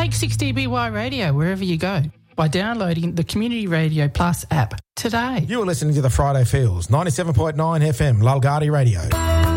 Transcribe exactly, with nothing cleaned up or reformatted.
Take six D B Y Radio wherever you go by downloading the Community Radio Plus app today. You are listening to the Friday Feels, ninety-seven point nine F M, Lulgardi Radio.